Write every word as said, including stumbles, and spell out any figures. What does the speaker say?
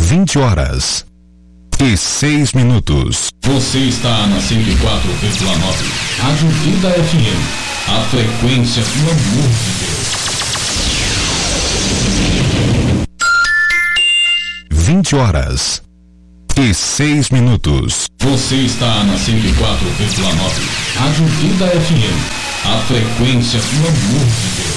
vinte horas e seis minutos. Você está na cento e quatro vírgula nove. Rádio Vida F M. A frequência do amor de Deus. vinte horas e seis minutos. Você está na cento e quatro vírgula nove. Rádio Vida F M. A frequência do amor de Deus.